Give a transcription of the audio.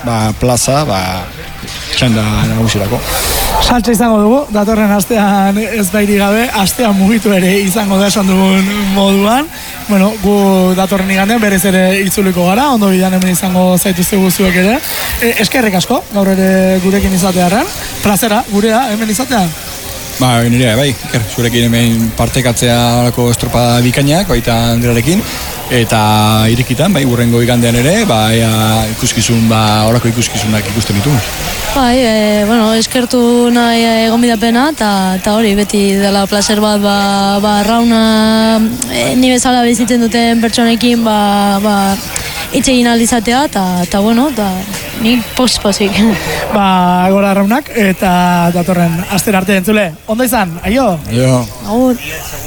plaza, txanda nagusirako. Saltza izango dugu, datorren astean ez bairi gabe, astean mugitu ere izango da esan dugun moduan. Bueno, gu datorren igandean berez ere itzuliko gara, ondo bidean hemen izango zaituzte guztuek ere. Eskerrik asko, gaur ere gurekin izatearen. Plazera, gurea, hemen izatean. Nire, Iker, zurekin hemen partekatzea horako estropa bikainak, baita Andrearekin, eta irikitan, hurrengo igandean ere, ikuskizun, horako ikuskizunak ikusten ditu. Eskertu nahi gonbidapena, eta hori, beti dela placer bat, rauna, ni bezala bizitzen duten pertsonekin, hitz egin aldizatea, eta ni pozik. Gora raunak, eta datorren aster arte entzule. Ondo izan, aio? Aio. Agur.